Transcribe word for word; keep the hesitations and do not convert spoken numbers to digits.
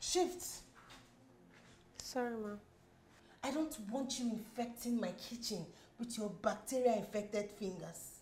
Shift. Sorry, ma. I don't want you infecting my kitchen with your bacteria-infected fingers.